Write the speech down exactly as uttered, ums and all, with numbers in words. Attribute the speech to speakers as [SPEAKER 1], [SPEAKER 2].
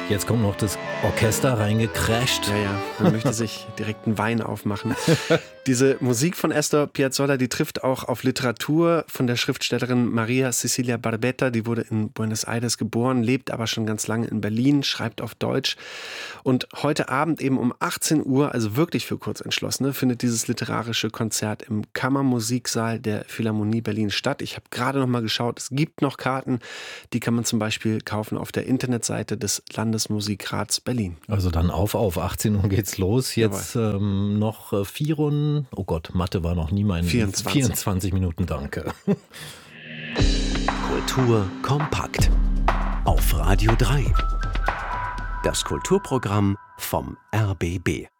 [SPEAKER 1] Jetzt kommt noch das Orchester reingecrasht.
[SPEAKER 2] Ja, ja, man möchte sich direkt einen Wein aufmachen. Diese Musik von Astor Piazzolla, die trifft auch auf Literatur von der Schriftstellerin Maria Cecilia Barbetta. Die wurde in Buenos Aires geboren, lebt aber schon ganz lange in Berlin, schreibt auf Deutsch. Und heute Abend eben um achtzehn Uhr, also wirklich für Kurzentschlossene, findet dieses literarische Konzert im Kammermusiksaal der Philharmonie Berlin statt. Ich habe gerade noch mal geschaut, es gibt noch Karten. Die kann man zum Beispiel kaufen auf der Internetseite des Landesmusikrats Berlin.
[SPEAKER 1] Also dann auf, auf achtzehn Uhr geht's los. Jetzt ähm, noch äh, vier Runden. Oh Gott, Mathe war noch nie mein
[SPEAKER 2] vierundzwanzig.
[SPEAKER 1] vierundzwanzig Minuten, danke.
[SPEAKER 3] Kultur kompakt auf Radio drei. Das Kulturprogramm vom R B B.